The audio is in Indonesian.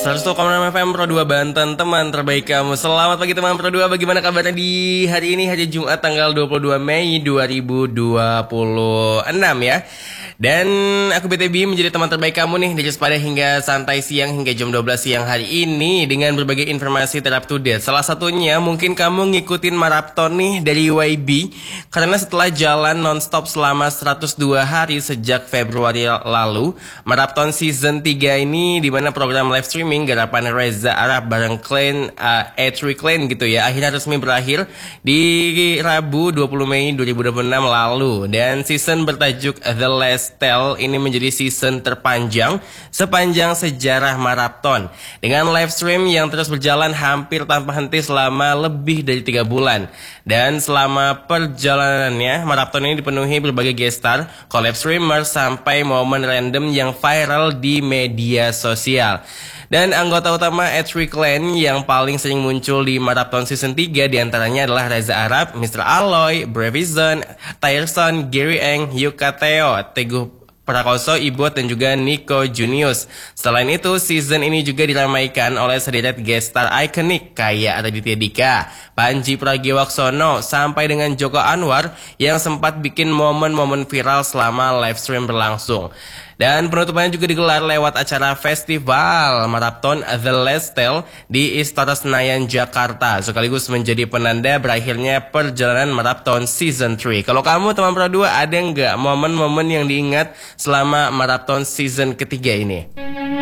101,6 FM Pro 2 Banten, teman terbaik kamu. Selamat pagi teman Pro 2, bagaimana kabarnya di hari ini, hari Jumat tanggal 22 Mei 2026 ya. Dan aku BTB menjadi teman terbaik kamu nih dari pada hingga santai siang hingga jam 12 siang hari ini dengan berbagai informasi terup to date. Salah satunya mungkin kamu ngikutin maraton nih dari YB karena setelah jalan nonstop selama 102 hari sejak Februari lalu, maraton season 3 ini di mana program live streaming garapan Reza Arab bareng Clan A3 Clan gitu ya akhirnya resmi berakhir di Rabu 20 Mei 2026 lalu, dan season bertajuk The Last Tale ini menjadi season terpanjang sepanjang sejarah maraton dengan live stream yang terus berjalan hampir tanpa henti selama lebih dari 3 bulan. Dan selama perjalanannya maraton ini dipenuhi berbagai guest star, collab streamer sampai momen random yang viral di media sosial. Dan anggota utama A3 Clan yang paling sering muncul di maraton season 3 diantaranya adalah Reza Arab, Mr. Aloy, Bravizon, Tyrson, Gary Eng, Yuka Theo, Teguh Prakoso, Ibot, dan juga Nico Junius. Selain itu, season ini juga diramaikan oleh sederet guest star ikonik kayak Raditya Dika, Panji Pragiwaksono, sampai dengan Joko Anwar yang sempat bikin momen-momen viral selama live stream berlangsung. Dan penutupannya juga digelar lewat acara festival maraton The Last Tale di Istora Senayan, Jakarta, sekaligus menjadi penanda berakhirnya perjalanan maraton season 3. Kalau kamu teman Pro 2, ada nggak momen-momen yang diingat selama maraton season ketiga ini?